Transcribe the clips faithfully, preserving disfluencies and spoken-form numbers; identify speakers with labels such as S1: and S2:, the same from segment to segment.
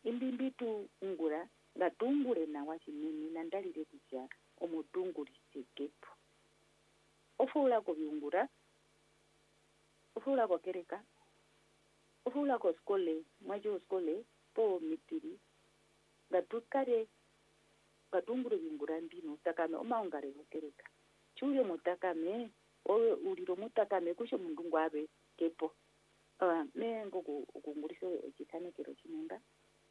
S1: imbimbi tuungula nga tuungule nawa chinini nandalile kuja omutungulisigepo ofuulako byungula ofuulako kereka ofuulako skole mwajo skole po mitiri nga tukale nga tuungule byungula mbino utakame omaungale kereka chuyo mutakame owe uliro mutakame kusho mundungu abe kepo uh, mengo kungulise echitanekero chinenga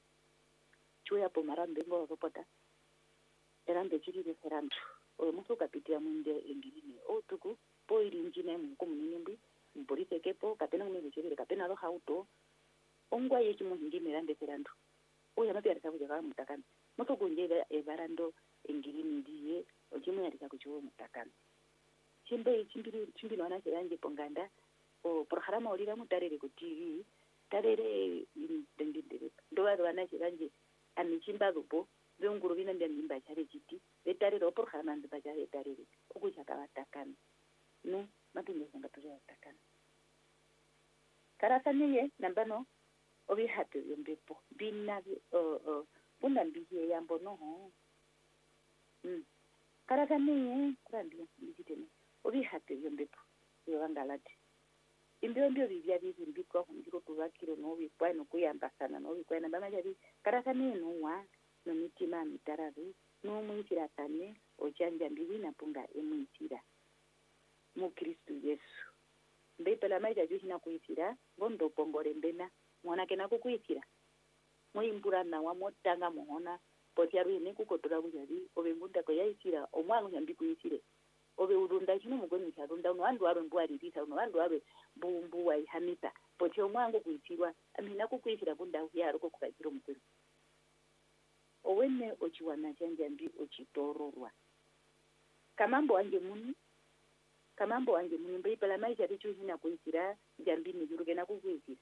S1: chuya po marambe ngo ropota erambe chiri serantu oyo muso kapitia munde engirine otuku po irinjine mu komunimbi mpolise kepo kapena mungu chiri kapena ro hauto ongwa yechi muhingi mirande serantu oyo mapi arisa kuja mutakame muso kunjele evarando engirine ndiye ochimu yarisa kuchuo mutakame chimbe chimbiri chimbino ana chiranje ponganda o programa olira mutarere ku T V tarere ndendendere ndo wana chiranje amichimba rupo byunguru bina ndia mimba chare chiti betarere o programa nda chare tarere kukucha kawatakana no matunde sanga tore atakana karasaniye nambano obi hatu yombepo bina o o punda mbiye yambo no ho mm karasaniye kurambia mbitene obi hatu yombepo yobangalati imbio mbio bibya bizimbikwa kunjiro tubakiro no bikwa no kuyambasana no bikwa na bama jadi karasaniye no wa no mitima mitararu no mwitira tane ojanja mbibi na punga emwitira mu Kristo Yesu mbe pela maija juhina kuitira gondo pongore mbena mwana kena kukuitira mwimbura na wa motanga muhona potiaru ine kukotora bujari obengunda ko yaitira omwana nyambi kuitire obe urunda kino mugoni charunda no andu aro mbwari rita no andu aro bumbu wa hamita poti omwango kuitirwa amina kukuitira bunda yaro ko kukajiro mukuru owene ochiwana chanja mbi ochitororwa kamambo wanje muni kamambo wanje muni mbe pala maisha richu hina kuitira jambi ni juruke na kukuitira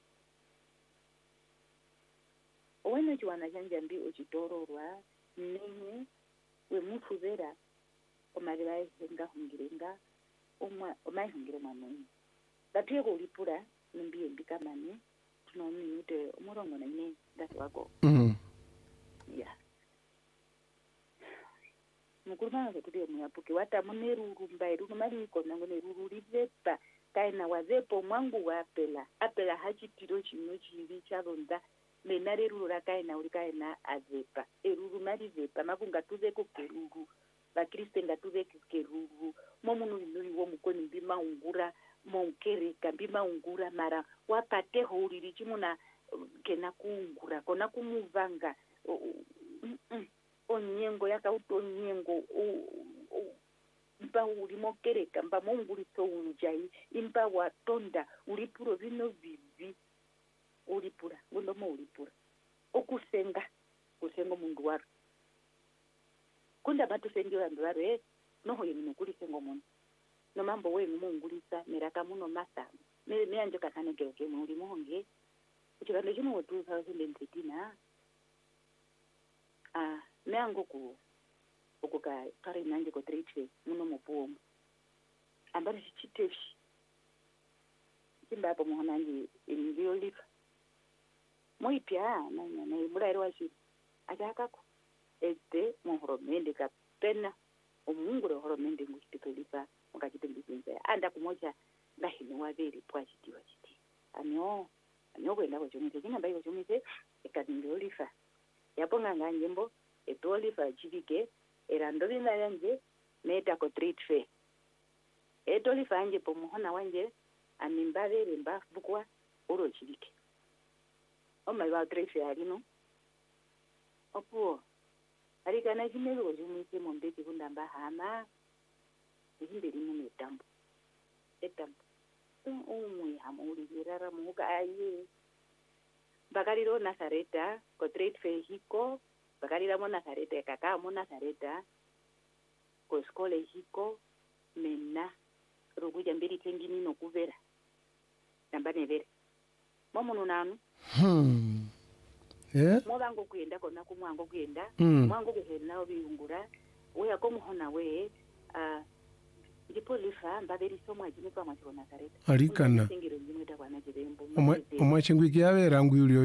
S1: owene ochiwana chanja mbi ochitororwa ninyi we mutu vera omalibaye henga hungirenga omwa omai hungire mamoni batiye ko lipura nimbiye mbikamane tuno minute umurongo na ine ndati wako
S2: mhm
S1: yeah mukuruma ngo tudiye muyapuke wata muneruru mbairu mali ko nango neruru livepa kaina wazepo mwangu wapela apela hachitiro chino chivi charonda menareruru rakaina uri kaina azepa eruru mali vepa makunga tuze ko keruru bakristo ngatuve keruru momunu nuri wo mukoni mbima ungura monkereka mbima ungura mara wapate horiri chimuna kena kuungura kona kumuvanga onyengo yakauto nyengo mba uri mokereka mba monguri to unjai imba watonda uri puro vino vivi uri pura ngondo mo uri pura okusenga kusenga mungu waro kunda batu sengi wandu waro noho yemino kuli sengo mono no mambo we mungulisa meraka muno masa me me anje kakane kero ke muri monge uchikande chino wa two thousand thirteen ah me ango ku okuka kare nanje ko trade muno mupomo ambari chichiteshi kimba hapo muhonanje indio lifa moipya na na mulairo washi akakako este mohoromende kapena omungu rohoromende ngustipelipa mukachitembisa anda kumoja ngahini waveri pwachitiwa chiti anyo anyo kwenda ko chomite kina bai ko chomite ekadingo lifa yaponga nganjembo etolifa chivike erando bina yanje meta ko treat fe etolifa anje pomuhona wanje animbavere mba bukwa oro chivike oma ba treat fe alino opo arika na kimelo jumite mombeki kundamba hama ndinde lino metambo etambo umwe hamuli rara muka aye bakariro Nazareta ko trade fe hiko bakarira mo Nazareta kaka mo Nazareta ko skole hiko menna ruguja mbiri tengini no kuvera nambane vere momuno nanu
S2: hmm yeah
S1: mobango kuyenda kona kumwango kuyenda
S2: mm.
S1: mwango kuhena obiyungura oya ko muhona we ah ndipo lifa mbaberi somwa jime kwa machona Nazareta
S2: alikana
S1: singiro jime ta kwa na jirembo
S2: omwa chingwi kyabera ngwilyo